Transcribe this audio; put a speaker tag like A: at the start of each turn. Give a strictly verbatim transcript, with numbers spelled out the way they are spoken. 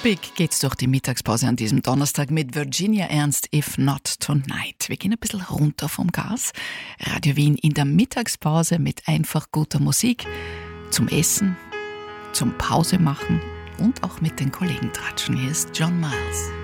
A: Ruppig geht's durch die Mittagspause an diesem Donnerstag mit Virginia Ernst, If Not Tonight. Wir gehen ein bisschen runter vom Gas. Radio Wien in der Mittagspause mit einfach guter Musik zum Essen, zum Pause machen und auch mit den Kollegen tratschen. Hier ist John Miles.